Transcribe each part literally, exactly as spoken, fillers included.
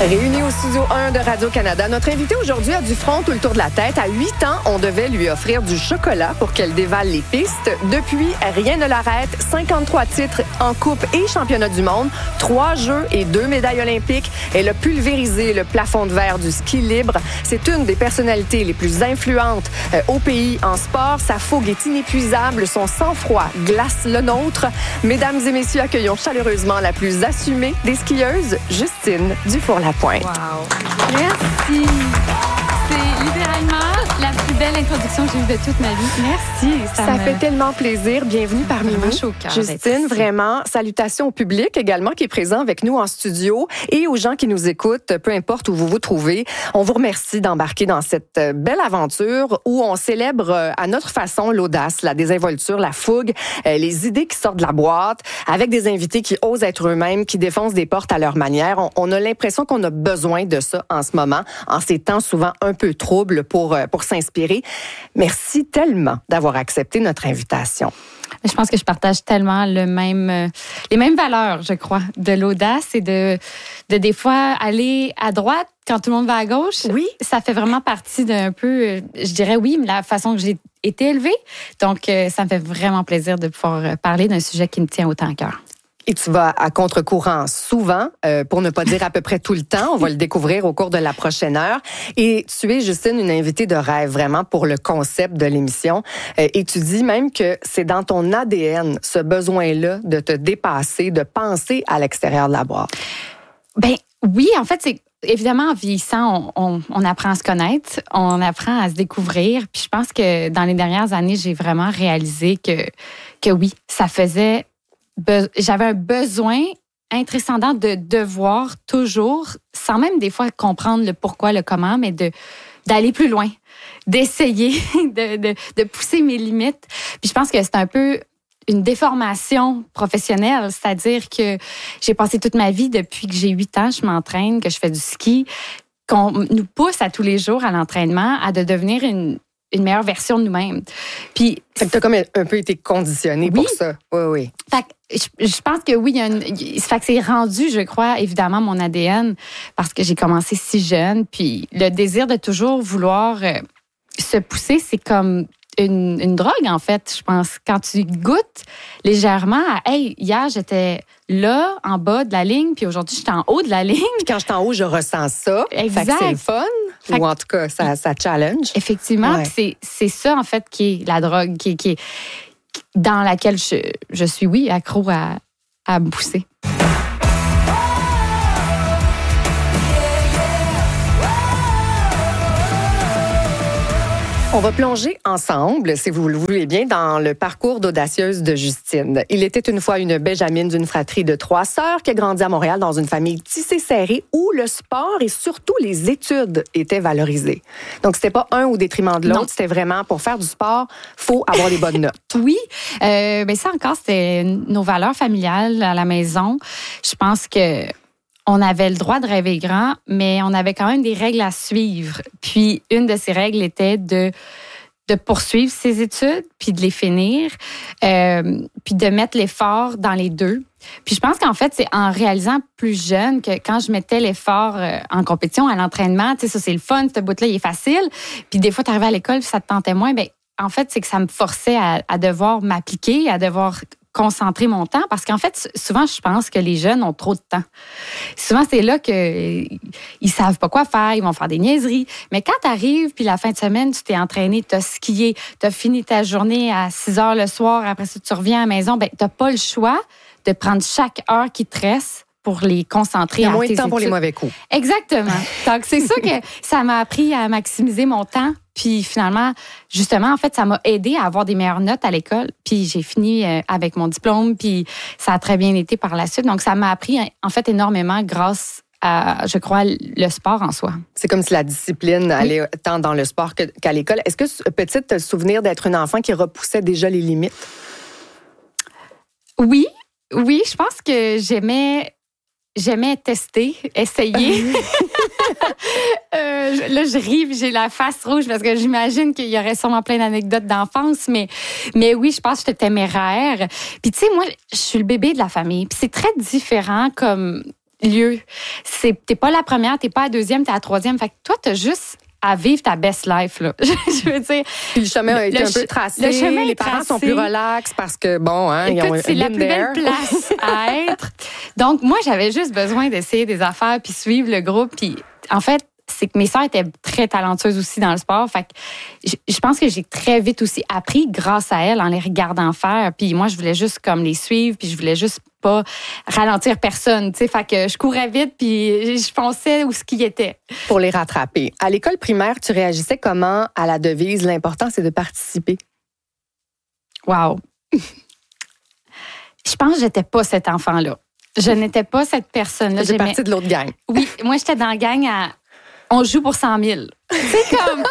Réunis au studio un de Radio-Canada, notre invitée aujourd'hui a du front tout le tour de la tête. À huit ans, on devait lui offrir du chocolat pour qu'elle dévale les pistes. Depuis, rien ne l'arrête. cinquante-trois titres en coupe et championnat du monde, trois jeux et deux médailles olympiques. Elle a pulvérisé le plafond de verre du ski libre. C'est une des personnalités les plus influentes euh, au pays en sport. Sa fougue est inépuisable, son sang-froid glace le nôtre. Mesdames et messieurs, accueillons chaleureusement la plus assumée des skieuses, Justine Dufour-Lapointe. Wow. Merci. C'est littéralement la plus belle introduction que j'ai eue de toute ma vie. Merci. Ça, Ça me... fait tellement plaisir. Bienvenue parmi nous. Chaud au cœur Justine, vraiment, salutations au public également qui est présent avec nous en studio et aux gens qui nous écoutent, peu importe où vous vous trouvez. On vous remercie d'embarquer dans cette belle aventure où on célèbre à notre façon l'audace, la désinvolture, la fougue, les idées qui sortent de la boîte, avec des invités qui osent être eux-mêmes, qui défoncent des portes à leur manière. On, on a l'impression qu'on a besoin de ça en ce moment, en ces temps souvent un peu troubles pour, pour s'inspirer. Merci tellement d'avoir accepté notre invitation. Je pense que je partage tellement le même, euh, les mêmes valeurs, je crois, de l'audace et de, de des fois aller à droite quand tout le monde va à gauche. Oui. Ça fait vraiment partie d'un peu, euh, je dirais oui, la façon que j'ai été élevée. Donc, euh, ça me fait vraiment plaisir de pouvoir parler d'un sujet qui me tient autant à cœur. Et tu vas à contre-courant souvent, euh, pour ne pas dire à peu près tout le temps. On va le découvrir au cours de la prochaine heure. Et tu es, Justine, une invitée de rêve vraiment pour le concept de l'émission. Euh, et tu dis même que c'est dans ton A D N, ce besoin-là de te dépasser, de penser à l'extérieur de la boîte. Ben oui, en fait, c'est évidemment en vieillissant, on, on, on apprend à se connaître, on apprend à se découvrir. Puis je pense que dans les dernières années, j'ai vraiment réalisé que que oui, ça faisait Be- j'avais un besoin intranscendant de devoir toujours, sans même des fois comprendre le pourquoi, le comment, mais de d'aller plus loin, d'essayer, de, de, de pousser mes limites. Puis je pense que c'est un peu une déformation professionnelle, c'est-à-dire que j'ai passé toute ma vie, depuis que j'ai huit ans, je m'entraîne, que je fais du ski, qu'on nous pousse à tous les jours à l'entraînement, à de devenir une une meilleure version de nous-mêmes. Puis, fait que t'as comme un peu été conditionnée oui. pour ça. Oui, oui. Fait que je, je pense que oui, il y a une, fait que c'est rendu, je crois, évidemment, mon A D N, parce que j'ai commencé si jeune. Puis le désir de toujours vouloir euh, se pousser, c'est comme une, une drogue, en fait, je pense. Quand tu goûtes légèrement à, hey, hier, j'étais là, en bas de la ligne, puis aujourd'hui, j'étais en haut de la ligne. Puis quand je suis en haut, je ressens ça. Exact. Fait que c'est le fun. Fait ou en tout cas, ça, ça challenge. Effectivement, ouais. c'est, c'est ça, en fait, qui est la drogue, qui, qui est dans laquelle je, je suis, oui, accro à, à me pousser. On va plonger ensemble, si vous le voulez bien, dans le parcours d'audacieuse de Justine. Il était une fois une Benjamine d'une fratrie de trois sœurs qui a grandi à Montréal dans une famille tissée serrée où le sport et surtout les études étaient valorisés. Donc, c'était pas un au détriment de l'autre, non. C'était vraiment pour faire du sport, faut avoir des bonnes notes. Oui, euh, ben ça encore, c'était nos valeurs familiales à la maison. Je pense que on avait le droit de rêver grand, mais on avait quand même des règles à suivre. Puis, une de ces règles était de, de poursuivre ses études, puis de les finir, euh, puis de mettre l'effort dans les deux. Puis, je pense qu'en fait, c'est en réalisant plus jeune que quand je mettais l'effort euh, en compétition, à l'entraînement, tu sais, ça, c'est le fun, ce bout-là, il est facile. Puis, des fois, tu arrivais à l'école, puis ça te tentait moins. Bien, en fait, c'est que ça me forçait à, à devoir m'appliquer, à devoir concentrer mon temps, parce qu'en fait, souvent, je pense que les jeunes ont trop de temps. Souvent, c'est là que ils savent pas quoi faire, ils vont faire des niaiseries. Mais quand tu arrives, puis la fin de semaine, tu t'es entraîné, tu as skié, tu as fini ta journée à six heures le soir, après ça, tu reviens à la maison, ben tu n'as pas le choix de prendre chaque heure qui te reste pour les concentrer. Il y a à moins tes de temps études. Pour les mauvais coups. Exactement. Donc, c'est ça que ça m'a appris à maximiser mon temps. Puis finalement, justement, en fait, ça m'a aidé à avoir des meilleures notes à l'école. Puis j'ai fini avec mon diplôme, puis ça a très bien été par la suite. Donc, ça m'a appris, en fait, énormément grâce à, je crois, le sport en soi. C'est comme si la discipline allait tant dans le sport que, qu'à l'école. Est-ce que, petite, tu as le souvenir d'être une enfant qui repoussait déjà les limites? Oui, oui, je pense que j'aimais... J'aimais tester, essayer. euh, là, je ris, j'ai la face rouge parce que j'imagine qu'il y aurait sûrement plein d'anecdotes d'enfance, mais mais oui, je pense que j'étais téméraire. Puis tu sais, moi, je suis le bébé de la famille. Puis c'est très différent comme lieu. C'est, t'es pas la première, t'es pas la deuxième, t'es la troisième. Fait que toi, t'as juste à vivre ta best life, là. Je veux dire. Puis le chemin a été le, un peu tracé. Le chemin les est parents tracé. sont plus relax parce que, bon, hein, Écoute, ils ont c'est la plus belle place à être. Donc, moi, j'avais juste besoin d'essayer des affaires puis suivre le groupe. Puis, en fait, c'est que mes sœurs étaient très talentueuses aussi dans le sport. Fait que je, je pense que j'ai très vite aussi appris grâce à elles en les regardant faire. Puis moi, je voulais juste comme les suivre, puis je voulais juste pas ralentir personne. T'sais. Fait que je courais vite, puis je pensais où ce qui était. Pour les rattraper. À l'école primaire, tu réagissais comment à la devise « L'important, c'est de participer ». Wow. Je pense que j'étais pas cet enfant-là. Je n'étais pas cette personne-là. J'étais partie de l'autre gang. Oui, moi, j'étais dans la gang à... On joue pour cent mille. C'est comme...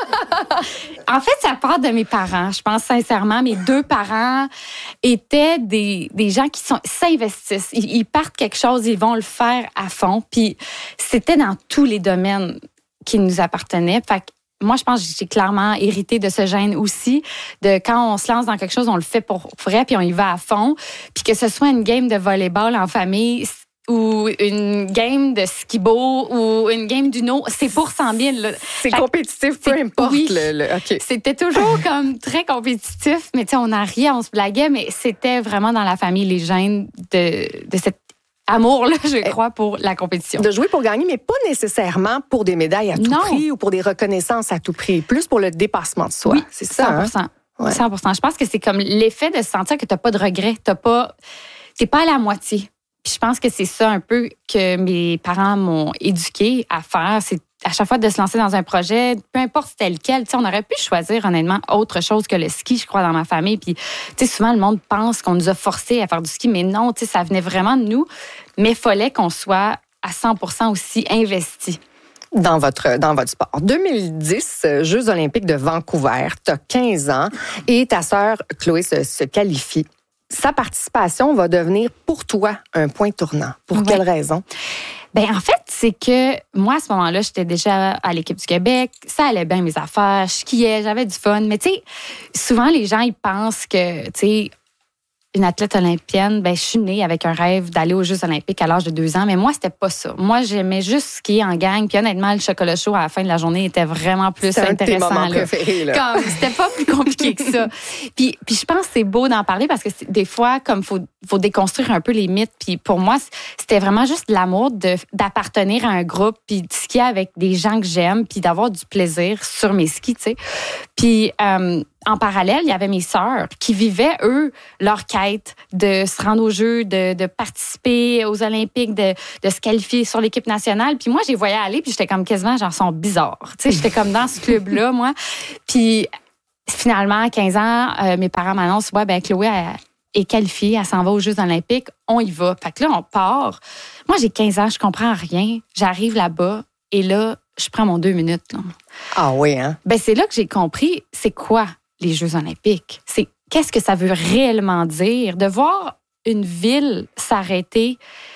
En fait, ça part de mes parents. Je pense sincèrement, mes deux parents étaient des, des gens qui sont, s'investissent. Ils, ils partent quelque chose, ils vont le faire à fond. Puis c'était dans tous les domaines qui nous appartenaient. Fait que moi, je pense que j'ai clairement hérité de ce gène aussi, de quand on se lance dans quelque chose, on le fait pour vrai, puis on y va à fond. Puis que ce soit une game de volleyball en famille, ou une game de skibo ou une game d'Uno, c'est pour cent mille. C'est compétitif, peu importe. Oui, le, le, okay. C'était toujours comme très compétitif, mais tu sais, on en riait, on se blaguait, mais c'était vraiment dans la famille les gènes de, de cet amour-là, je crois, pour la compétition. De jouer pour gagner, mais pas nécessairement pour des médailles à tout non. prix ou pour des reconnaissances à tout prix, plus pour le dépassement de soi. Oui, c'est ça. cent pour cent. Hein? Ouais. cent pour cent. Je pense que c'est comme l'effet de se sentir que t'as pas de regrets, t'as pas, t'es pas à la moitié. Puis je pense que c'est ça un peu que mes parents m'ont éduqué à faire. C'est à chaque fois de se lancer dans un projet, peu importe c'était lequel. Tu sais, on aurait pu choisir honnêtement autre chose que le ski, je crois, dans ma famille. Puis tu sais, souvent le monde pense qu'on nous a forcés à faire du ski, mais non, tu sais, ça venait vraiment de nous. Mais il fallait qu'on soit à cent pour cent aussi investi. Dans votre, dans votre sport. deux mille dix, Jeux olympiques de Vancouver, tu as quinze ans et ta sœur Chloé se, se qualifie. Sa participation va devenir pour toi un point tournant. Pour ouais. quelle raison? Ben en fait, c'est que moi, à ce moment-là, j'étais déjà à l'équipe du Québec. Ça allait bien mes affaires. Je skiais, j'avais du fun. Mais tu sais, souvent, les gens, ils pensent que, tu sais, une athlète olympienne, ben je suis née avec un rêve d'aller aux Jeux olympiques à l'âge de deux ans, mais moi, c'était pas ça. Moi, j'aimais juste skier en gang, puis honnêtement, le chocolat chaud à la fin de la journée était vraiment plus c'était intéressant. C'était un de tes moments préférés, là. Comme, c'était pas plus compliqué que ça. Puis, puis je pense que c'est beau d'en parler parce que des fois, comme faut, faut déconstruire un peu les mythes, puis pour moi, c'était vraiment juste l'amour de, d'appartenir à un groupe, puis de skier avec des gens que j'aime, puis d'avoir du plaisir sur mes skis, tu sais. Puis, euh, en parallèle, il y avait mes sœurs qui vivaient, eux, leur quête de se rendre aux Jeux, de, de participer aux Olympiques, de, de se qualifier sur l'équipe nationale. Puis moi, j'ai voyais aller, puis j'étais comme quasiment, genre, sont bizarres. Tu sais, j'étais comme dans ce club-là, moi. Puis finalement, à quinze ans, euh, mes parents m'annoncent, ouais, ben Chloé elle, est qualifiée, elle s'en va aux Jeux olympiques, on y va. Fait que là, on part. Moi, j'ai quinze ans, je comprends rien. J'arrive là-bas, et là, je prends mon deux minutes. Là. Ah oui, hein? Ben c'est là que j'ai compris, c'est quoi les Jeux olympiques. C'est qu'est-ce que ça veut réellement dire de voir une ville s'arrêter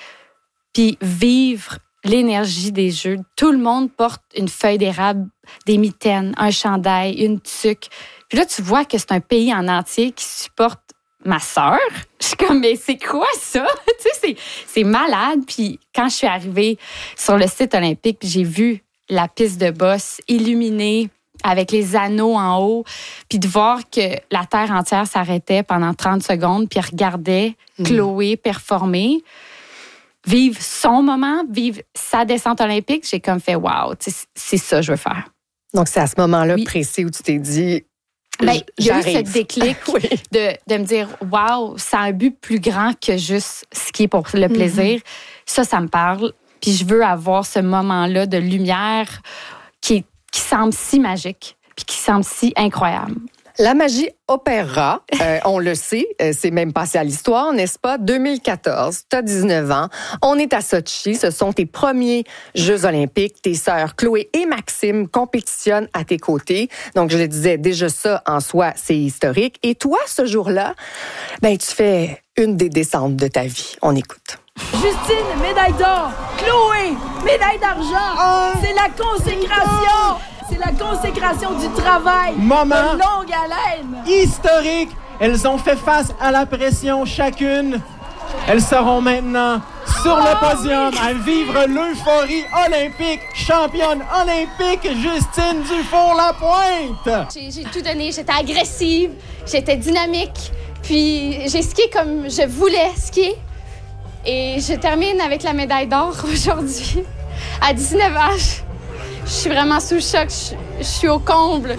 puis vivre l'énergie des Jeux. Tout le monde porte une feuille d'érable, des mitaines, un chandail, une tuque. Puis là, tu vois que c'est un pays en entier qui supporte ma sœur. Je suis comme, mais c'est quoi ça? Tu sais, c'est, c'est malade. Puis quand je suis arrivée sur le site olympique, puis j'ai vu la piste de bosse illuminée, avec les anneaux en haut, puis de voir que la Terre entière s'arrêtait pendant trente secondes, puis regardait mmh. Chloé performer, vivre son moment, vivre sa descente olympique, j'ai comme fait « wow, c'est ça que je veux faire ». Donc, c'est à ce moment-là oui. précis où tu t'es dit ben, « il y a eu ce déclic oui. de, de me dire « wow, ça a un but plus grand que juste skier pour le plaisir. Mmh. » Ça, ça me parle, puis je veux avoir ce moment-là de lumière qui est qui semble si magique, puis qui semble si incroyable. La magie opéra, euh, on le sait, euh, c'est même passé à l'histoire, n'est-ce pas? deux mille quatorze, tu as dix-neuf ans, on est à Sochi, ce sont tes premiers Jeux olympiques, tes sœurs Chloé et Maxime compétitionnent à tes côtés. Donc, je le disais, déjà ça, en soi, c'est historique. Et toi, ce jour-là, ben, tu fais une des descentes de ta vie. On écoute. Justine, médaille d'or. Chloé, médaille d'argent. Oh. C'est la consécration. C'est la consécration du travail. Moment de longue haleine. Historique. Elles ont fait face à la pression chacune. Elles seront maintenant sur le podium à vivre l'euphorie olympique. Championne olympique, Justine Dufour-Lapointe. J'ai, j'ai tout donné. J'étais agressive, j'étais dynamique. Puis j'ai skié comme je voulais skier. Et je termine avec la médaille d'or aujourd'hui. À dix-neuf ans, je, je suis vraiment sous le choc. Je, je suis au comble.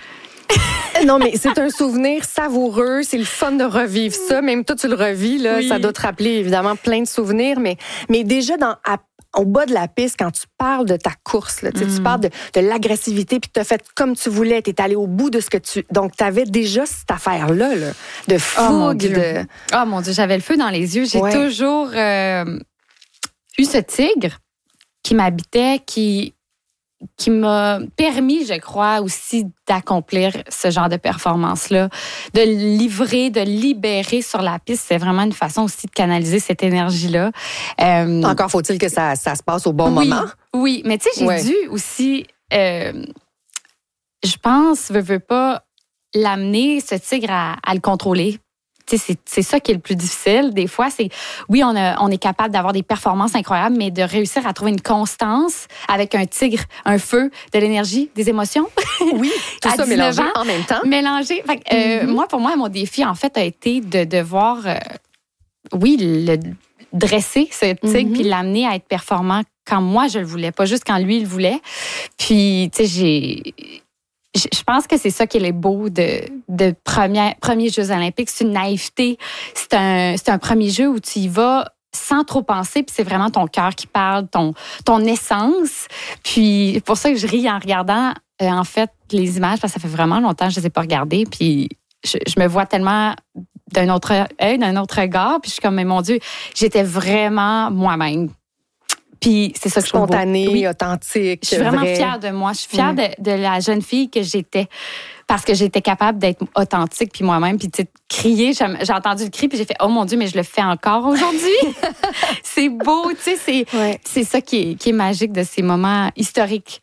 Non, mais c'est un souvenir savoureux. C'est le fun de revivre ça. Même toi, tu le revis, là. Oui. Ça doit te rappeler, évidemment, plein de souvenirs. Mais, mais déjà, dans, à, au bas de la piste, quand tu parles de ta course, là, mm. tu parles de, de l'agressivité, puis tu as fait comme tu voulais. Tu es allé au bout de ce que tu... Donc, tu avais déjà cette affaire-là, là, de fougue. Oh, mon Dieu. De... Oh, mon Dieu, j'avais le feu dans les yeux. J'ai ouais. toujours euh, eu ce tigre qui m'habitait, qui... qui m'a permis, je crois, aussi d'accomplir ce genre de performance-là, de livrer, de libérer sur la piste. C'est vraiment une façon aussi de canaliser cette énergie-là. Euh, Encore faut-il que ça, ça se passe au bon oui, moment. Oui, mais tu sais, j'ai ouais. dû aussi, euh, je pense, veux, veux pas, l'amener, ce tigre, à, à le contrôler. C'est, c'est ça qui est le plus difficile. Des fois, c'est oui, on, a, on est capable d'avoir des performances incroyables, mais de réussir à trouver une constance avec un tigre, un feu, de l'énergie, des émotions. Oui, tout ça mélangé en même temps. Mélangé. Fait que, euh, mm-hmm. Moi, pour moi, mon défi, en fait, a été de devoir, euh, oui, le dresser, ce tigre, mm-hmm. puis l'amener à être performant quand moi, je le voulais, pas juste quand lui, il le voulait. Puis, tu sais, j'ai... Je pense que c'est ça qui est le beau de, de premier, premiers Jeux olympiques. C'est une naïveté. C'est un, c'est un premier jeu où tu y vas sans trop penser, puis c'est vraiment ton cœur qui parle, ton, ton essence. Puis c'est pour ça que je ris en regardant, euh, en fait, les images, parce que ça fait vraiment longtemps que je ne les ai pas regardées. Puis je, je me vois tellement d'un autre œil, d'un autre regard. Puis je suis comme, mais mon Dieu, j'étais vraiment moi-même. Puis c'est ça que je trouve spontanée, oui. authentique. Je suis vraiment vrai. fière de moi. Je suis fière mmh. de, de la jeune fille que j'étais parce que j'étais capable d'être authentique puis moi-même. Puis tu sais, crier, j'ai, j'ai entendu le cri puis j'ai fait oh mon Dieu, mais je le fais encore aujourd'hui. C'est beau, tu sais, c'est ouais. c'est ça qui est, qui est magique de ces moments historiques.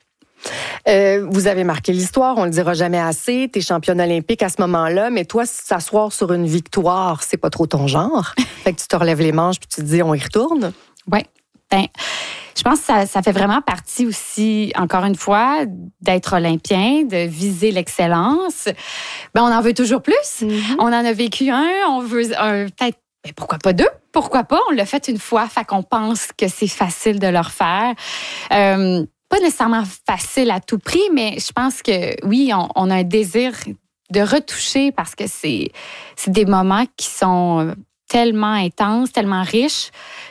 Euh, vous avez marqué l'histoire, on le dira jamais assez. T'es championne olympique à ce moment-là, mais toi, s'asseoir sur une victoire, c'est pas trop ton genre. Fait que tu te relèves les manches puis tu te dis on y retourne. Oui. Ben, je pense que ça, ça fait vraiment partie aussi, encore une fois, d'être olympien, de viser l'excellence. Ben, on en veut toujours plus. Mm-hmm. On en a vécu un, on veut un, peut-être, ben, pourquoi pas deux? Pourquoi pas? On l'a fait une fois, fait qu'on pense que c'est facile de le refaire. Euh, pas nécessairement facile à tout prix, mais je pense que oui, on, on a un désir de retoucher parce que c'est, c'est des moments qui sont tellement intenses, tellement riches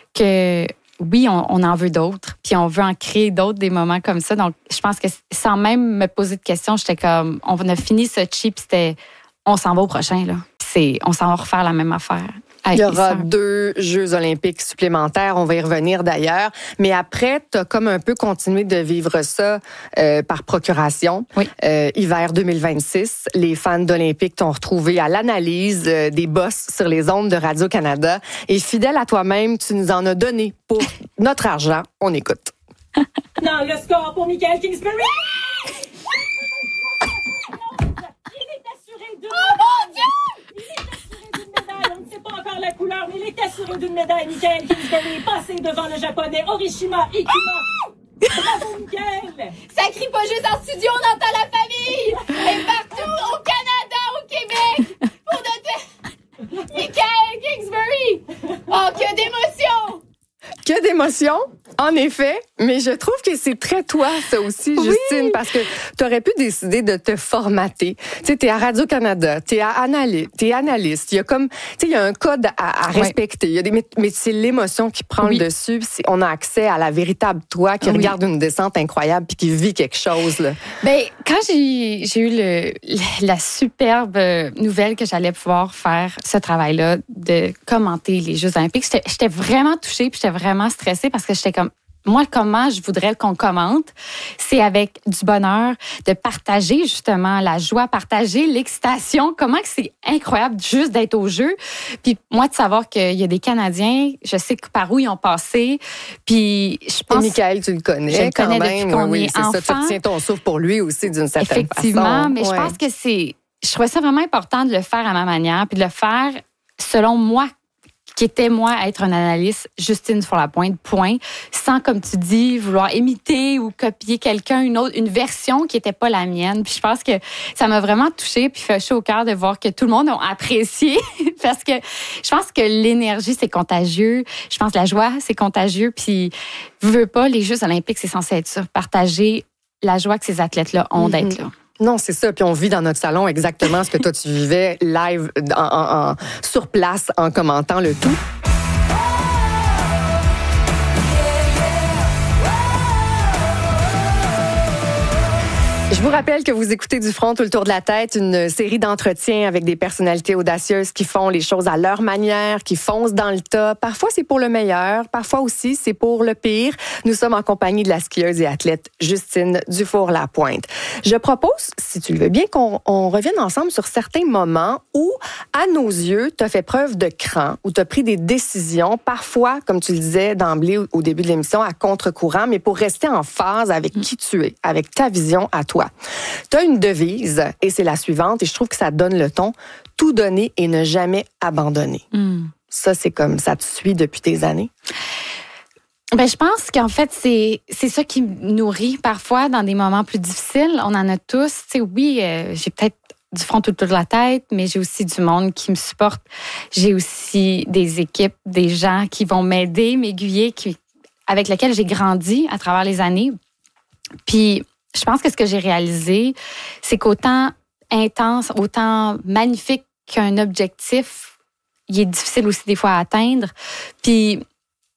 que oui, on, on en veut d'autres, puis on veut en créer d'autres, des moments comme ça. Donc, je pense que sans même me poser de questions, j'étais comme, on a fini ce chip, c'était, on s'en va au prochain, là. C'est, on s'en va refaire la même affaire. Il y aura deux Jeux olympiques supplémentaires, on va y revenir d'ailleurs. Mais après, tu as comme un peu continué de vivre ça euh, par procuration. Oui. Euh, hiver deux mille vingt-six, les fans d'Olympique t'ont retrouvé à l'analyse euh, des boss sur les ondes de Radio-Canada. Et fidèle à toi-même, tu nous en as donné pour notre argent. On écoute. Non, le score pour Michael Kingsbury! Oh mon Dieu! On ne sait pas encore la couleur, mais il est assuré d'une médaille. Michael Kingsbury est passé devant le japonais Orishima Ikuma. Bravo, Michael! Ça crie pas juste en studio, on entend la famille! Et partout, au Canada, au Québec! Pour notre... Michael Kingsbury! Oh, que d'émotion! Que d'émotion, en effet, mais je trouve que c'est très toi, ça aussi, Justine, oui. Parce que tu aurais pu décider de te formater. Tu sais, t'es à Radio-Canada, t'es à analyste, t'es analyste. Il y a comme, tu sais, il y a un code à, à respecter. Il y a des, mais c'est l'émotion qui prend oui. le dessus. On a accès à la véritable toi qui oui. regarde une descente incroyable puis qui vit quelque chose, là. Ben, quand j'ai, j'ai eu le, la superbe nouvelle que j'allais pouvoir faire ce travail-là de commenter les Jeux olympiques, j'étais, j'étais vraiment touchée puis j'étais vraiment stressée parce que j'étais comme, moi, comment je voudrais qu'on commente, c'est avec du bonheur, de partager justement la joie, partager l'excitation. Comment que c'est incroyable juste d'être au jeu. Puis moi, de savoir qu'il y a des Canadiens, je sais par où ils ont passé. Puis je pense... Et Michael, tu le connais je le quand connais même. Depuis qu'on oui, est c'est enfant. Ça, tu tiens ton souffle pour lui aussi d'une certaine Effectivement, façon. mais ouais. je pense que c'est... Je trouvais ça vraiment important de le faire à ma manière, puis de le faire selon moi, qui était, moi, être une analyste Justine Dufour-Lapointe, point, sans, comme tu dis, vouloir imiter ou copier quelqu'un, une autre, une version qui n'était pas la mienne. Puis je pense que ça m'a vraiment touchée puis fait chaud au cœur de voir que tout le monde a apprécié parce que je pense que l'énergie, c'est contagieux. Je pense que la joie, c'est contagieux. Puis, veux pas, les Jeux olympiques, c'est censé être ça, partager la joie que ces athlètes-là ont mm-hmm. d'être là. Non, c'est ça. Puis on vit dans notre salon exactement ce que toi, tu vivais live, en, en, en, sur place, en commentant le tout. Je vous rappelle que vous écoutez Du front tout le tour de la tête, une série d'entretiens avec des personnalités audacieuses qui font les choses à leur manière, qui foncent dans le tas. Parfois, c'est pour le meilleur, parfois aussi, c'est pour le pire. Nous sommes en compagnie de la skieuse et athlète Justine Dufour-Lapointe. Je propose, si tu le veux bien, qu'on on revienne ensemble sur certains moments où, à nos yeux, tu as fait preuve de cran, où tu as pris des décisions, parfois, comme tu le disais d'emblée au début de l'émission, à contre-courant, mais pour rester en phase avec qui tu es, avec ta vision à toi. Tu as une devise, et c'est la suivante, et je trouve que ça donne le ton, tout donner et ne jamais abandonner. Mm. Ça, c'est comme ça te suit depuis des années? Ben, je pense qu'en fait, c'est, c'est ça qui me nourrit parfois dans des moments plus difficiles. On en a tous. Tu sais, oui, euh, j'ai peut-être du front tout le tour de la tête, mais j'ai aussi du monde qui me supporte. J'ai aussi des équipes, des gens qui vont m'aider, m'aiguiller, qui, avec lesquels j'ai grandi à travers les années. Puis, je pense que ce que j'ai réalisé, c'est qu'autant intense, autant magnifique qu'un objectif, il est difficile aussi des fois à atteindre. Puis,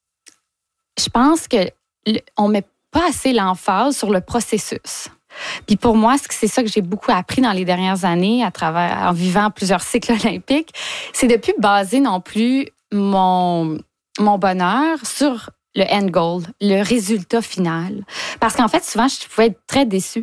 je pense que on met pas assez l'emphase sur le processus. Puis pour moi, c'est ça que j'ai beaucoup appris dans les dernières années à travers, en vivant plusieurs cycles olympiques, c'est de plus baser non plus mon, mon bonheur sur le end goal, le résultat final. Parce qu'en fait, souvent, je pouvais être très déçue.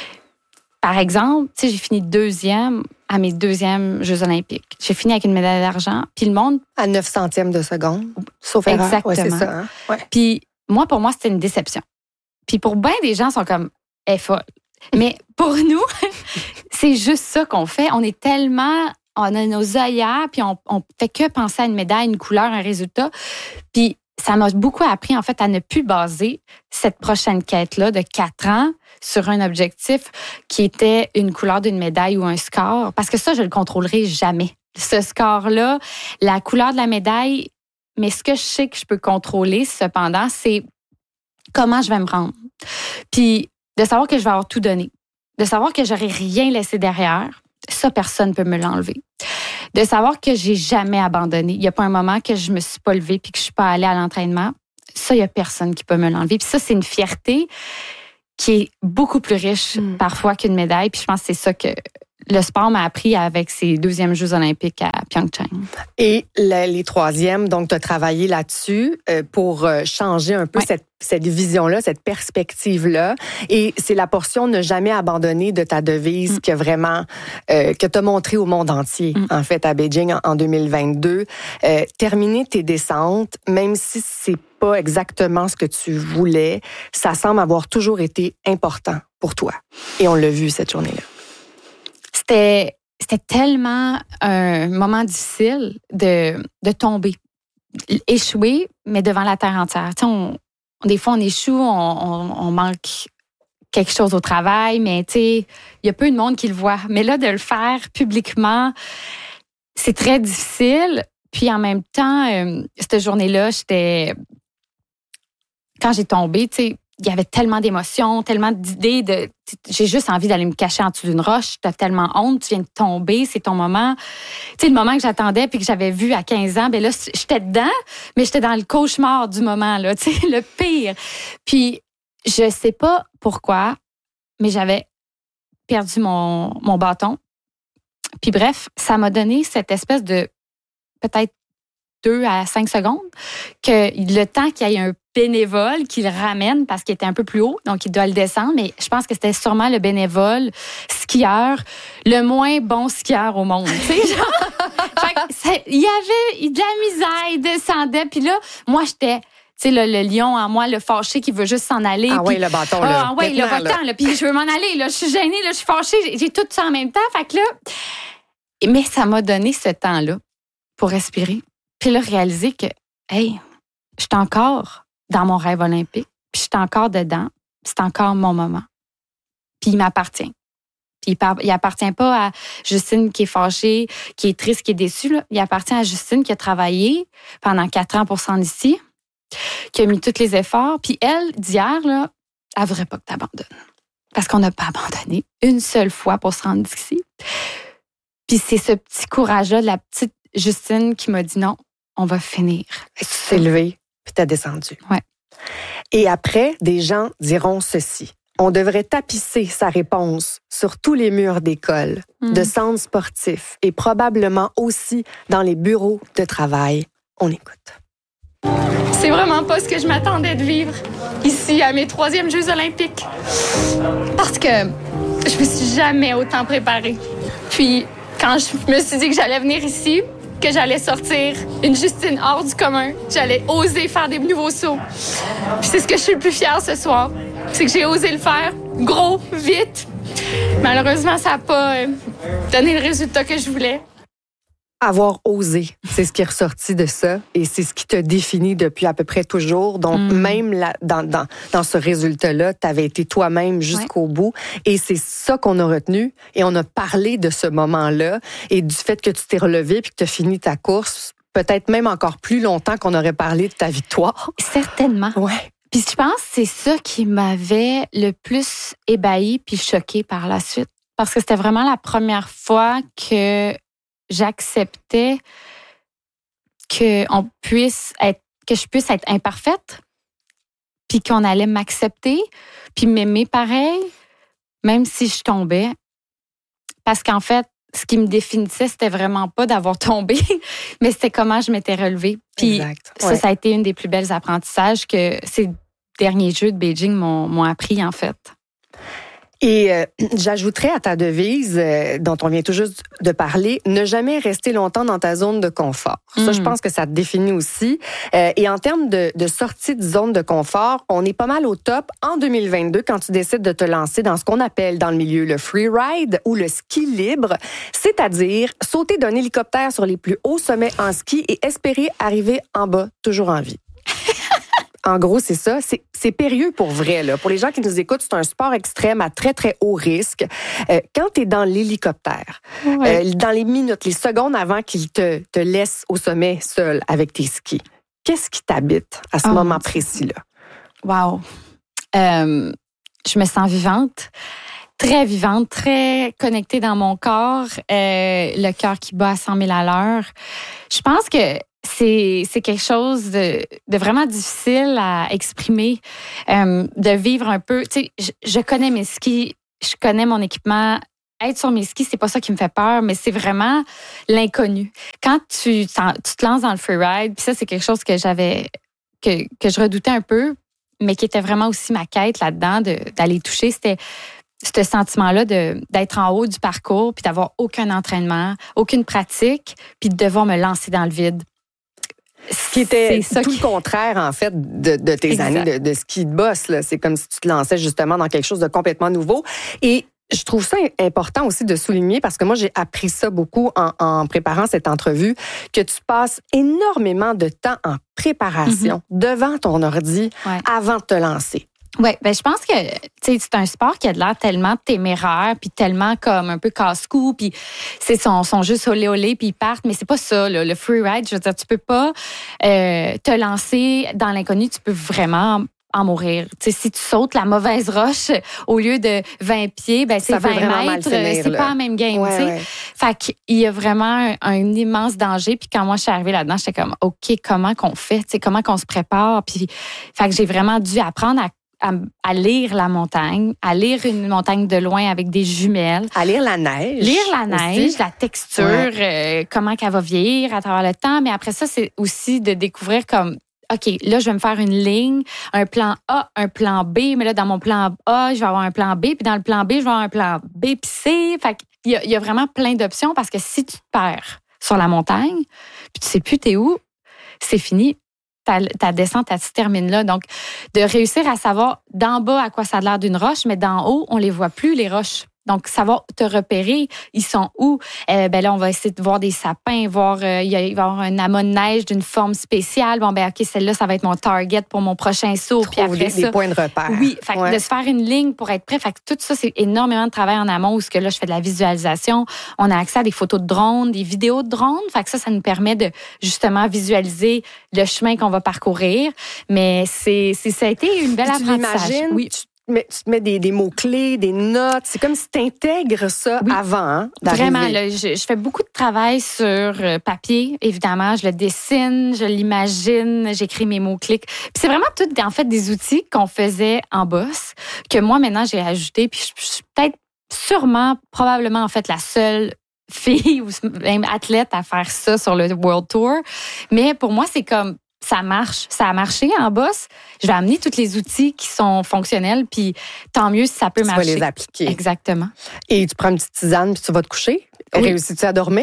Par exemple, tu sais, j'ai fini deuxième à mes deuxièmes Jeux olympiques. J'ai fini avec une médaille d'argent, puis le monde... À neuf centièmes de seconde, sauf erreur. Exactement. Ouais, c'est ça, hein? Ouais. Puis moi, pour moi, c'était une déception. Puis pour bien des gens, sont comme, elle est folle. Mais pour nous, c'est juste ça qu'on fait. On est tellement... On a nos œillères, puis on, on fait que penser à une médaille, une couleur, un résultat. Puis ça m'a beaucoup appris, en fait, à ne plus baser cette prochaine quête-là de quatre ans sur un objectif qui était une couleur d'une médaille ou un score. Parce que ça, je le contrôlerai jamais. Ce score-là, la couleur de la médaille, mais ce que je sais que je peux contrôler, cependant, c'est comment je vais me rendre. Puis de savoir que je vais avoir tout donné. De savoir que j'aurai rien laissé derrière. Ça, personne ne peut me l'enlever. De savoir que j'ai jamais abandonné. Il n'y a pas un moment que je me suis pas levée puis que je suis pas allée à l'entraînement. Ça, il n'y a personne qui peut me l'enlever. Puis ça, c'est une fierté qui est beaucoup plus riche mm. parfois qu'une médaille. Puis je pense que c'est ça que le sport m'a appris avec ses deuxièmes Jeux olympiques à Pyeongchang. Et la, les troisièmes, donc tu as travaillé là-dessus euh, pour euh, changer un peu ouais. cette, cette vision-là, cette perspective-là. Et c'est la portion ne jamais abandonner de ta devise mm. que vraiment, euh, que tu as montré au monde entier, mm. en fait, à Beijing en, en deux mille vingt-deux. Euh, terminer tes descentes, même si c'est pas exactement ce que tu voulais, ça semble avoir toujours été important pour toi. Et on l'a vu cette journée-là. C'était, c'était tellement un moment difficile de, de tomber, échouer, mais devant la terre entière. Tu sais, on, des fois, on échoue, on, on, on manque quelque chose au travail, mais tu sais, il y a peu de monde qui le voit. Mais là, de le faire publiquement, c'est très difficile. Puis en même temps, euh, cette journée-là, j'étais... Quand j'ai tombé, tu sais, il y avait tellement d'émotions, tellement d'idées. De, j'ai juste envie d'aller me cacher en dessous d'une roche. Tu as tellement honte, tu viens de tomber, c'est ton moment. Tu sais, le moment que j'attendais puis que j'avais vu à quinze ans, ben là, j'étais dedans, mais j'étais dans le cauchemar du moment, là, tu sais, le pire. Puis, je sais pas pourquoi, mais j'avais perdu mon, mon bâton. Puis bref, ça m'a donné cette espèce de peut-être deux à cinq secondes que le temps qu'il y ait un bénévole qui le ramène parce qu'il était un peu plus haut, donc il doit le descendre, mais je pense que c'était sûrement le bénévole skieur, le moins bon skieur au monde. Tu sais, genre, fait que ça, il y avait de la misère, il descendait, puis là, moi, j'étais... Tu sais, le, le lion en moi, le fâché qui veut juste s'en aller. Ah oui, le bâton, là. Ah oui, le bâton, là. Puis je veux m'en aller, là. Je suis gênée, là. Je suis fâchée. J'ai, j'ai tout ça en même temps. Fait que là... Mais ça m'a donné ce temps-là pour respirer. Puis là, réaliser que, hey, je suis encore dans mon rêve olympique, puis je suis encore dedans, puis c'est encore mon moment. Puis il m'appartient. Puis il, il appartient pas à Justine qui est fâchée, qui est triste, qui est déçue. Là. Il appartient à Justine qui a travaillé pendant quatre ans pour se rendre ici, qui a mis tous les efforts. Puis elle, d'hier, là, elle ne voudrait pas que tu abandonnes. Parce qu'on n'a pas abandonné une seule fois pour se rendre ici. Puis c'est ce petit courage-là de la petite Justine qui m'a dit non, on va finir. Tu t'es levée, puis t'as descendu. Ouais. Et après, des gens diront ceci. On devrait tapisser sa réponse sur tous les murs d'école, mmh. de centres sportifs et probablement aussi dans les bureaux de travail. On écoute. C'est vraiment pas ce que je m'attendais de vivre ici à mes troisièmes Jeux olympiques. Parce que je me suis jamais autant préparée. Puis, quand je me suis dit que j'allais venir ici, que j'allais sortir une Justine hors du commun, j'allais oser faire des nouveaux sauts. Puis c'est ce que je suis le plus fière ce soir. C'est que j'ai osé le faire, gros, vite. Malheureusement, ça n'a pas euh, donné le résultat que je voulais. Avoir osé, c'est ce qui est ressorti de ça et c'est ce qui te définit depuis à peu près toujours. Donc, mm. même là, dans, dans, dans ce résultat-là, tu avais été toi-même jusqu'au ouais. bout et c'est ça qu'on a retenu et on a parlé de ce moment-là et du fait que tu t'es relevé puis que tu as fini ta course, peut-être même encore plus longtemps qu'on aurait parlé de ta victoire. Certainement. Ouais. Puis je pense que c'est ça qui m'avait le plus ébahie puis choquée par la suite. Parce que c'était vraiment la première fois que j'acceptais que on puisse être, que je puisse être imparfaite, puis qu'on allait m'accepter, puis m'aimer pareil, même si je tombais. Parce qu'en fait, ce qui me définissait, c'était vraiment pas d'avoir tombé, mais c'était comment je m'étais relevée. Puis exact. ça, ouais. ça a été une des plus belles apprentissages que ces derniers Jeux de Beijing m'ont, m'ont appris, en fait. Et euh, j'ajouterais à ta devise, euh, dont on vient tout juste de parler, ne jamais rester longtemps dans ta zone de confort. Mm. Ça, je pense que ça te définit aussi. Euh, et en termes de, de sortie de zone de confort, on est pas mal au top en deux mille vingt-deux quand tu décides de te lancer dans ce qu'on appelle dans le milieu le freeride ou le ski libre, c'est-à-dire sauter d'un hélicoptère sur les plus hauts sommets en ski et espérer arriver en bas toujours en vie. En gros, c'est ça. C'est, c'est périlleux pour vrai. Là. Pour les gens qui nous écoutent, c'est un sport extrême à très, très haut risque. Euh, quand tu es dans l'hélicoptère, ouais. euh, dans les minutes, les secondes avant qu'il te, te laisse au sommet seul avec tes skis, qu'est-ce qui t'habite à ce oh moment précis-là? Wow! Euh, je me sens vivante. Très vivante, très connectée dans mon corps. Euh, le cœur qui bat à cent mille à l'heure. Je pense que C'est, c'est quelque chose de, de vraiment difficile à exprimer, euh, de vivre un peu. Tu sais, je, je connais mes skis, je connais mon équipement. Être sur mes skis, c'est pas ça qui me fait peur, mais c'est vraiment l'inconnu. Quand tu, tu te lances dans le freeride, puis ça, c'est quelque chose que j'avais, que, que je redoutais un peu, mais qui était vraiment aussi ma quête là-dedans, de, d'aller toucher, c'était ce sentiment-là de, d'être en haut du parcours, puis d'avoir aucun entraînement, aucune pratique, puis de devoir me lancer dans le vide. Ce qui était c'est tout qui... le contraire, en fait, de, de tes exact. années de, de ski de boss. Là. C'est comme si tu te lançais justement dans quelque chose de complètement nouveau. Et je trouve ça important aussi de souligner, parce que moi, j'ai appris ça beaucoup en, en préparant cette entrevue, que tu passes énormément de temps en préparation mm-hmm. devant ton ordi ouais. avant de te lancer. Oui, ben je pense que c'est un sport qui a de l'air tellement téméraire, puis tellement comme un peu casse-cou, puis c'est sont, sont juste olé olé, puis ils partent, mais c'est pas ça, là. Le freeride, je veux dire, tu peux pas euh, te lancer dans l'inconnu, tu peux vraiment en mourir. Tu sais, si tu sautes la mauvaise roche au lieu de vingt pieds, ben c'est vingt mètres, finir, c'est là. Pas la même game, ouais, tu sais. Ouais. Fait qu'il y a vraiment un, un immense danger, puis quand moi je suis arrivée là-dedans, j'étais comme OK, comment qu'on fait, tu sais, comment qu'on se prépare, puis fait que j'ai vraiment dû apprendre à À, à lire la montagne, à lire une montagne de loin avec des jumelles. À lire la neige. Lire la neige, aussi. La texture, ouais. euh, comment qu'elle va vieillir à travers le temps. Mais après ça, c'est aussi de découvrir comme, OK, là, je vais me faire une ligne, un plan A, un plan B. Mais là, dans mon plan A, je vais avoir un plan B. Puis dans le plan B, je vais avoir un plan B puis C. Fait qu'il y a, il y a vraiment plein d'options parce que si tu te perds sur la montagne, puis tu sais plus t'es où, c'est fini. Ta, ta descente, elle se termine là. Donc, de réussir à savoir d'en bas à quoi ça a l'air d'une roche, mais d'en haut, on les voit plus, les roches. Donc, savoir te repérer, ils sont où? Euh, ben là, on va essayer de voir des sapins, voir, euh, il, y a, il va y avoir un amas de neige d'une forme spéciale. Bon, ben OK, celle-là, ça va être mon target pour mon prochain saut. Puis après des, ça, des points de repère. Oui, fait ouais. de se faire une ligne pour être prêt. Fait que tout ça, c'est énormément de travail en amont où ce que là, je fais de la visualisation. On a accès à des photos de drone, des vidéos de drone. Fait que ça, ça nous permet de justement visualiser le chemin qu'on va parcourir. Mais c'est, c'est ça a été une belle tu apprentissage. Oui. Tu, mais, tu te mets des, des mots-clés, des notes. C'est comme si tu intègres ça oui. avant hein, d'arriver. Vraiment, là, je, je fais beaucoup de travail sur euh, papier, évidemment. Je le dessine, je l'imagine, j'écris mes mots-clés. Puis c'est vraiment tout, en fait, des outils qu'on faisait en boss, que moi, maintenant, j'ai ajouté. Puis je, je suis peut-être sûrement, probablement, en fait, la seule fille ou même athlète à faire ça sur le World Tour. Mais pour moi, c'est comme... ça marche, ça a marché en boss. Je vais amener tous les outils qui sont fonctionnels, puis tant mieux si ça peut tu marcher. Tu vas les appliquer. Exactement. Et tu prends une petite tisane, puis tu vas te coucher. Oui. Réussis-tu à dormir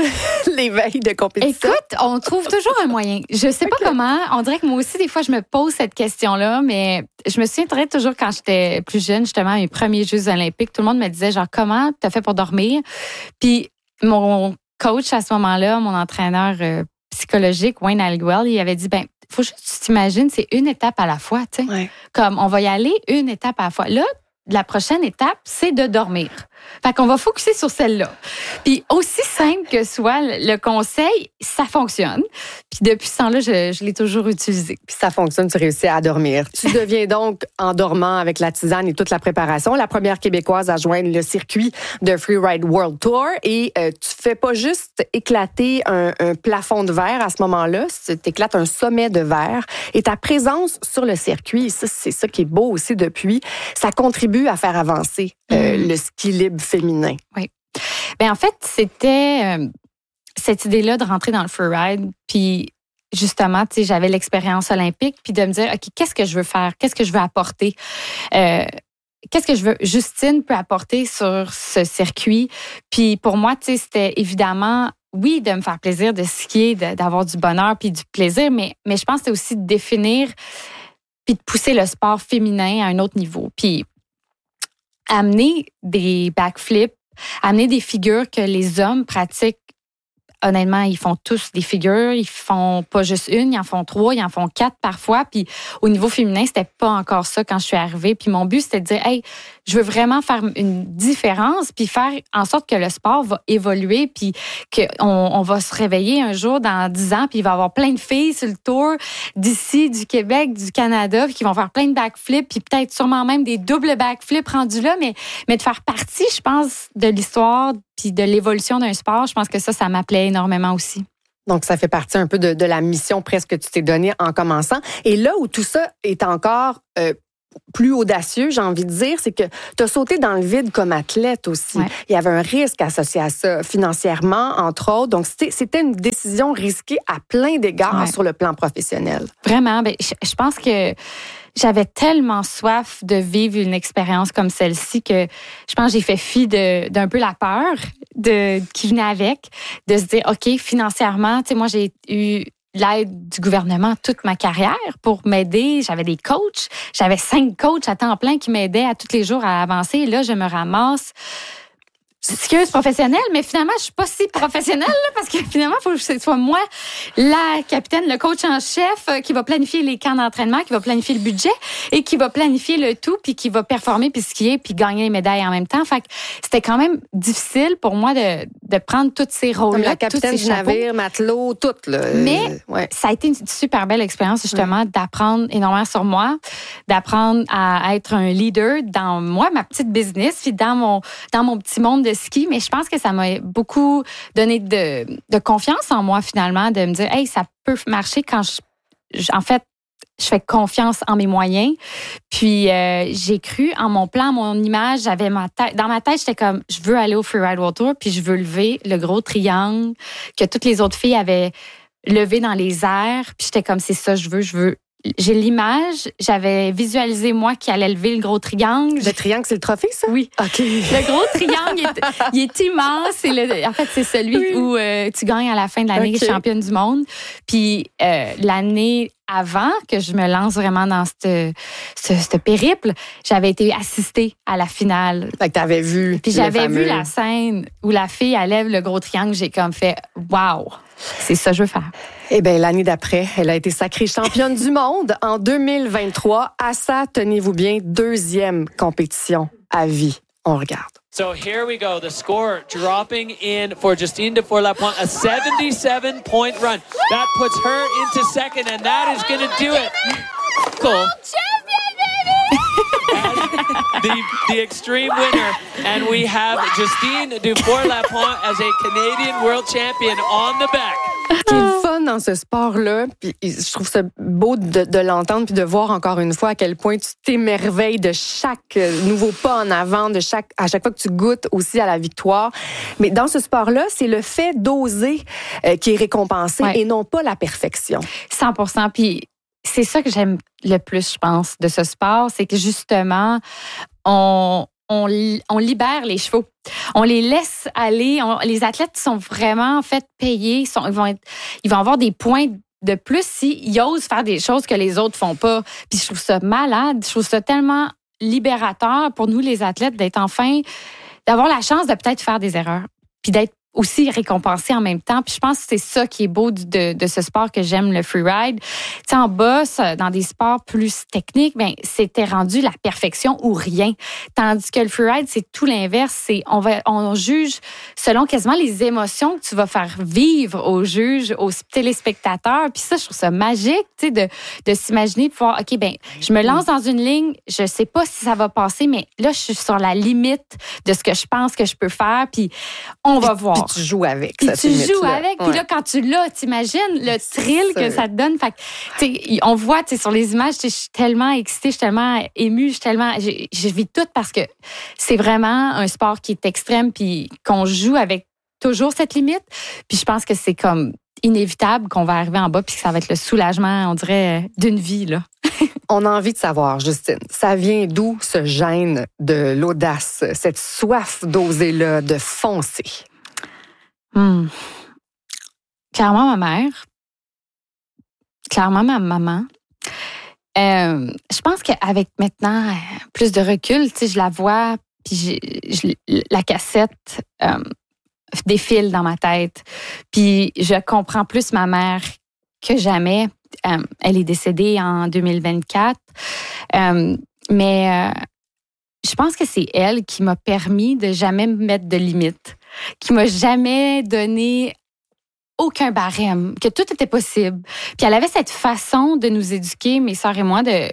les veilles de compétition? Écoute, on trouve toujours un moyen. Je sais pas okay. comment. On dirait que moi aussi, des fois, je me pose cette question-là, mais je me souviens toujours quand j'étais plus jeune, justement, à mes premiers Jeux olympiques, tout le monde me disait, genre, comment t'as fait pour dormir? Puis mon coach à ce moment-là, mon entraîneur euh, psychologique, Wayne Halliwell, il avait dit, ben, faut juste que tu t'imagines, c'est une étape à la fois, tu sais. Ouais. Comme, on va y aller une étape à la fois. Là, la prochaine étape, c'est de dormir. Fait qu'on va focuser sur celle-là. Puis aussi simple que soit le conseil, ça fonctionne. Puis depuis ce temps-là, je, je l'ai toujours utilisé. Puis ça fonctionne, tu réussis à dormir. Tu deviens donc, en dormant avec la tisane et toute la préparation, la première Québécoise à joindre le circuit de Freeride World Tour. Et euh, tu fais pas juste éclater un, un plafond de verre à ce moment-là, tu éclates un sommet de verre. Et ta présence sur le circuit, ça, c'est ça qui est beau aussi depuis, ça contribue à faire avancer euh, mmh. le ski libre féminin. Oui. Bien, en fait, c'était euh, cette idée-là de rentrer dans le freeride, puis justement, tu sais, j'avais l'expérience olympique, puis de me dire, OK, qu'est-ce que je veux faire? Qu'est-ce que je veux apporter? Euh, qu'est-ce que je veux, Justine peut apporter sur ce circuit? Puis pour moi, tu sais, c'était évidemment, oui, de me faire plaisir, de skier, de, d'avoir du bonheur, puis du plaisir, mais, mais je pense que c'est aussi de définir, puis de pousser le sport féminin à un autre niveau. Puis amener des backflips, amener des figures que les hommes pratiquent. Honnêtement, ils font tous des figures. Ils font pas juste une, ils en font trois, ils en font quatre parfois. Puis au niveau féminin, c'était pas encore ça quand je suis arrivée. Puis mon but, c'était de dire, hey, je veux vraiment faire une différence, puis faire en sorte que le sport va évoluer, puis qu'on on va se réveiller un jour dans dix ans, puis il va y avoir plein de filles sur le tour d'ici, du Québec, du Canada, puis qui vont faire plein de backflips, puis peut-être sûrement même des doubles backflips rendus là, mais, mais de faire partie, je pense, de l'histoire puis de l'évolution d'un sport, je pense que ça, ça m'appelait énormément aussi. Donc, ça fait partie un peu de, de la mission presque que tu t'es donnée en commençant. Et là où tout ça est encore euh, plus audacieux, j'ai envie de dire, c'est que tu as sauté dans le vide comme athlète aussi. Ouais. Il y avait un risque associé à ça, financièrement, entre autres. Donc, c'était, c'était une décision risquée à plein d'égards ouais. sur le plan professionnel. Vraiment. Ben, je, je pense que j'avais tellement soif de vivre une expérience comme celle-ci que je pense que j'ai fait fi de, d'un peu la peur de, qui venait avec, de se dire, OK, financièrement, tu sais, moi, j'ai eu l'aide du gouvernement toute ma carrière pour m'aider. J'avais des coachs. J'avais cinq coachs à temps plein qui m'aidaient à tous les jours à avancer. Et là, je me ramasse skieuse professionnelle, mais finalement, je suis pas si professionnelle là, parce que finalement, il faut que ce soit moi, la capitaine, le coach en chef, qui va planifier les camps d'entraînement, qui va planifier le budget et qui va planifier le tout, puis qui va performer, puis skier, puis gagner les médailles en même temps. Fait que c'était quand même difficile pour moi de, de prendre tous ces rôles-là. Comme la capitaine du navire, matelot, tout. Là. Mais ouais. ça a été une super belle expérience, justement, ouais. d'apprendre énormément sur moi, d'apprendre à être un leader dans moi, ma petite business, puis dans mon, dans mon petit monde de ski, mais je pense que ça m'a beaucoup donné de, de confiance en moi, finalement, de me dire, hey, ça peut marcher quand je, je en fait, je fais confiance en mes moyens. Puis, euh, j'ai cru en mon plan, mon image. J'avais ma tête, dans ma tête, j'étais comme, je veux aller au Freeride World Tour, puis je veux lever le gros triangle que toutes les autres filles avaient levé dans les airs. Puis, j'étais comme, c'est ça, je veux, je veux j'ai l'image, j'avais visualisé moi qui allait lever le gros triangle. Le triangle, c'est le trophée, ça? Oui. OK. Le gros triangle, il est, il est immense. C'est le, en fait, c'est celui oui. où euh, tu gagnes à la fin de l'année okay. championne du monde. Puis euh, l'année avant que je me lance vraiment dans ce, ce, ce périple, j'avais été assistée à la finale. Fait que t'avais vu. Puis j'avais fameux... vu la scène où la fille elle lève le gros triangle. J'ai comme fait « Wow! » C'est ça que je veux faire. Eh bien, l'année d'après, elle a été sacrée championne du monde en deux mille vingt-trois. À ça, tenez-vous bien, deuxième compétition à vie. On regarde. So here we go. The score dropping in for Justine Dufour-Lapointe, a seventy-seven point run. That puts her into second, and that is going to do it. Cool. the, the extreme winner, and we have Justine Dufour-Lapointe as a Canadian World Champion on the back. Ce qui est le fun dans ce sport-là, puis je trouve ça beau de, de l'entendre puis de voir encore une fois à quel point tu t'émerveilles de chaque nouveau pas en avant, de chaque à chaque fois que tu goûtes aussi à la victoire. Mais dans ce sport-là, c'est le fait d'oser euh, qui est récompensé ouais. et non pas la perfection. cent pour cent. Puis c'est ça que j'aime le plus, je pense, de ce sport, c'est que justement, on On, on libère les chevaux. On les laisse aller. On, les athlètes sont vraiment en fait payés. Ils, sont, ils, vont être, ils vont avoir des points de plus s'ils osent faire des choses que les autres font pas. Puis je trouve ça malade. Je trouve ça tellement libérateur pour nous, les athlètes, d'être enfin, d'avoir la chance de peut-être faire des erreurs. Puis d'être aussi récompensé en même temps. Puis je pense que c'est ça qui est beau de, de ce sport que j'aime, le freeride. Tu sais, en boss, dans des sports plus techniques, ben c'était rendu la perfection ou rien. Tandis que le freeride, c'est tout l'inverse. C'est on va on juge selon quasiment les émotions que tu vas faire vivre aux juges, aux téléspectateurs. Puis ça, je trouve ça magique, tu sais, de, de s'imaginer, de pouvoir, OK, ben je me lance dans une ligne, je sais pas si ça va passer, mais là, je suis sur la limite de ce que je pense que je peux faire, puis on va puis, voir. Puis tu joues avec. Puis cette tu joues là. avec. Puis ouais. là, quand tu l'as, t'imagines le thrill ça. que ça te donne. Fait que, tu sais, on voit, tu sais, sur les images, je suis tellement excitée, je suis tellement émue, je suis tellement, je, je vis tout parce que c'est vraiment un sport qui est extrême puis qu'on joue avec toujours cette limite. Puis je pense que c'est comme inévitable qu'on va arriver en bas puis que ça va être le soulagement, on dirait, d'une vie, là. On a envie de savoir, Justine, ça vient d'où ce gène de l'audace, cette soif d'oser-là, de foncer? Hmm. Clairement, ma mère. Clairement, ma maman. Euh, je pense qu'avec maintenant plus de recul, tu sais, je la vois, puis j'ai, je, la cassette euh, défile dans ma tête. Puis je comprends plus ma mère que jamais. Euh, elle est décédée en deux mille vingt-quatre. Euh, mais euh, je pense que c'est elle qui m'a permis de jamais me mettre de limites, qui m'a jamais donné aucun barème, que tout était possible. Puis elle avait cette façon de nous éduquer, mes sœurs et moi, de...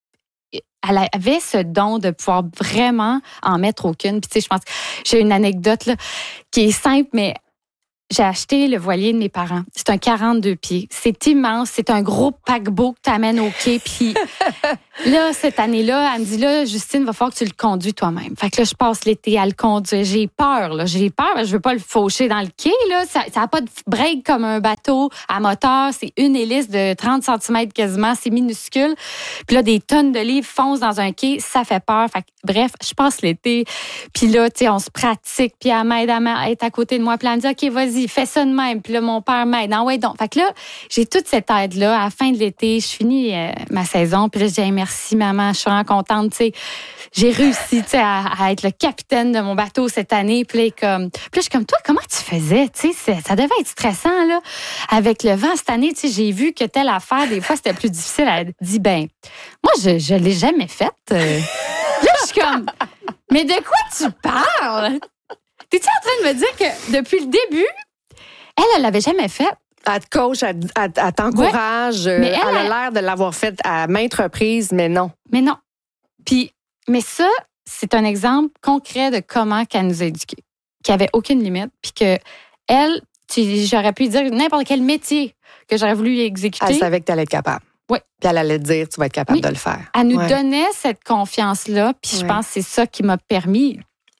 Elle avait ce don de pouvoir vraiment en mettre aucune. Puis tu sais, je pense que j'ai une anecdote là, qui est simple, mais j'ai acheté le voilier de mes parents. C'est un quarante-deux pieds. C'est immense. C'est un gros paquebot que tu amènes au quai. Puis là, cette année-là, elle me dit, là, Justine, il va falloir que tu le conduis toi-même. Fait que là, je passe l'été à le conduire. J'ai peur, là. J'ai peur. Je veux pas le faucher dans le quai, là. Ça n'a pas de break comme un bateau à moteur. C'est une hélice de trente centimètres quasiment. C'est minuscule. Puis là, des tonnes de livres foncent dans un quai. Ça fait peur. Fait que, bref, je passe l'été. Puis là, tu sais, on se pratique. Puis elle m'aide à être à côté de moi. Puis elle me dit, OK, vas-y, fais ça de même. Puis là, mon père m'aide. Ah ouais, donc. Fait que là, j'ai toute cette aide-là. À la fin de l'été, je finis euh, ma saison. Puis là, je dis, hey, merci, maman. Je suis vraiment contente. Tu sais, j'ai réussi, tu sais, à, à être le capitaine de mon bateau cette année. Puis là, comme, puis là, je suis comme, toi, comment tu faisais? Tu sais, ça devait être stressant, là. Avec le vent cette année, tu sais, j'ai vu que telle affaire, des fois, c'était plus difficile. Elle dit, ben, moi, je, je l'ai jamais faite. Euh. Là, je suis comme, mais de quoi tu parles? T'es-tu en train de me dire que depuis le début, elle, elle l'avait jamais fait? Elle te coach, elle, elle, elle t'encourage. Ouais. Mais elle, elle a elle... l'air de l'avoir fait à maintes reprises, mais non. Mais non. Puis, mais ça, c'est un exemple concret de comment qu'elle nous a éduqués, qu'il n'y avait aucune limite, puis que elle, tu, j'aurais pu dire n'importe quel métier que j'aurais voulu exécuter. Elle savait que tu allais être capable. Oui. Puis elle allait te dire, tu vas être capable oui. de le faire. Elle nous ouais. donnait cette confiance-là, puis ouais. je pense que c'est ça qui m'a permis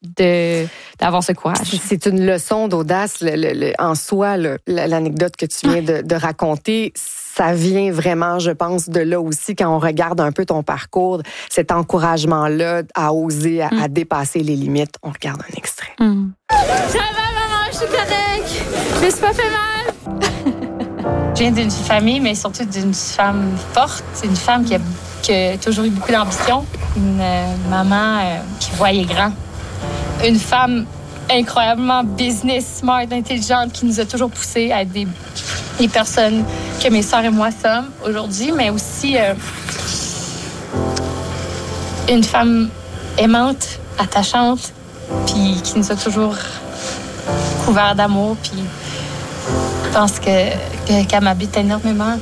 de, d'avoir ce courage. C'est une leçon d'audace le, le, le, en soi, le, l'anecdote que tu viens de, de raconter. Ça vient vraiment, je pense, de là aussi, quand on regarde un peu ton parcours, cet encouragement-là à oser, à, mm. à dépasser les limites. On regarde un extrait. Mm. Ça va, maman, je suis correcte. Je me suis pas fait mal. Je viens d'une famille, mais surtout d'une femme forte. C'est une femme qui a, qui a toujours eu beaucoup d'ambition. Une euh, maman euh, qui voyait grand. Une femme incroyablement business, smart, intelligente, qui nous a toujours poussés à être des, des personnes que mes sœurs et moi sommes aujourd'hui, mais aussi euh, une femme aimante, attachante, puis qui nous a toujours couverts d'amour, puis je pense que, que, qu'elle m'habite énormément.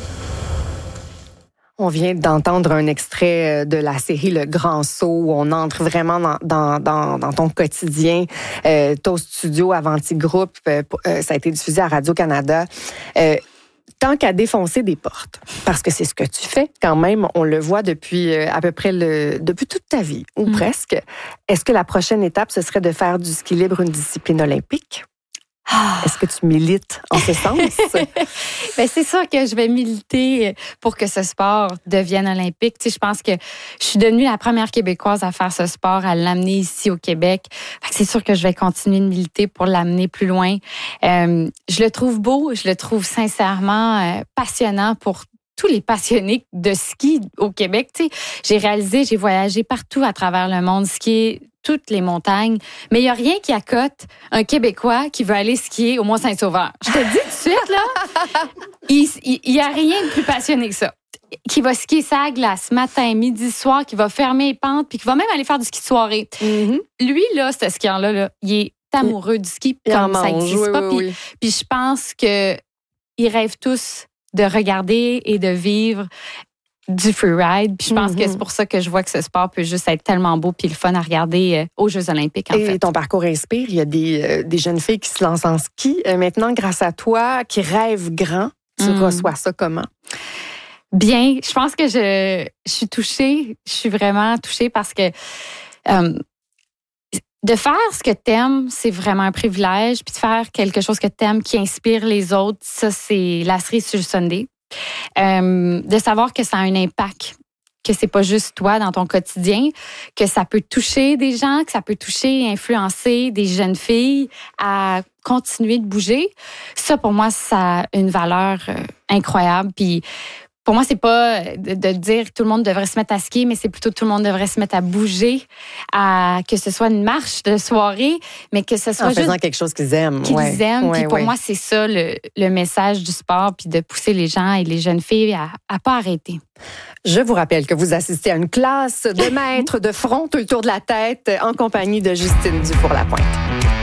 On vient d'entendre un extrait de la série Le Grand Saut, où on entre vraiment dans, dans, dans, dans ton quotidien. Euh, Toast Studio, Avanti Group, euh, ça a été diffusé à Radio-Canada. Euh, tant qu'à défoncer des portes, parce que c'est ce que tu fais quand même, on le voit depuis euh, à peu près le, depuis toute ta vie, ou mmh. presque. Est-ce que la prochaine étape, ce serait de faire du ski libre une discipline olympique? Ah. Est-ce que tu milites en ce sens? Bien, c'est sûr que je vais militer pour que ce sport devienne olympique. Tu sais, je pense que je suis devenue la première Québécoise à faire ce sport, à l'amener ici au Québec. Fait que c'est sûr que je vais continuer de militer pour l'amener plus loin. Euh, je le trouve beau, je le trouve sincèrement euh, passionnant pour tous les passionnés de ski au Québec. Tu sais, j'ai réalisé, j'ai voyagé partout à travers le monde, skier toutes les montagnes, mais il n'y a rien qui accote un Québécois qui veut aller skier au Mont-Saint-Sauveur. Je te le dis tout de suite, là, il n'y a rien de plus passionné que ça. Qui va skier sa glace matin, midi, soir, qui va fermer les pentes, puis qui va même aller faire du ski de soirée. Mm-hmm. Lui, là, ce skieur-là, là, il est amoureux du ski comme ça n'existe oui, pas. Oui, puis, oui. puis je pense qu'ils rêvent tous de regarder et de vivre du freeride. Puis je pense mm-hmm. que c'est pour ça que je vois que ce sport peut juste être tellement beau puis le fun à regarder aux Jeux olympiques, en et fait. Ton parcours inspire. Il y a des, euh, des jeunes filles qui se lancent en ski. Euh, maintenant, grâce à toi, qui rêvent grand, tu mm. reçois ça comment? Bien. Je pense que je, je suis touchée. Je suis vraiment touchée parce que euh, de faire ce que t'aimes, c'est vraiment un privilège. Puis de faire quelque chose que t'aimes qui inspire les autres, ça, c'est la cerise sur le Sunday. Euh, de savoir que ça a un impact, que c'est pas juste toi dans ton quotidien, que ça peut toucher des gens, que ça peut toucher et influencer des jeunes filles à continuer de bouger. Ça, pour moi, ça a une valeur euh, incroyable. Puis pour moi, c'est pas de, de dire que tout le monde devrait se mettre à skier, mais c'est plutôt que tout le monde devrait se mettre à bouger, à que ce soit une marche de soirée, mais que ce soit en juste faisant quelque chose qu'ils aiment. Qu'ils ouais. aiment. Ouais, puis pour ouais. moi, c'est ça le, le message du sport, puis de pousser les gens et les jeunes filles à, à pas arrêter. Je vous rappelle que vous assistez à une classe de maîtres de front tout le tour de la tête en compagnie de Justine Dufour-Lapointe.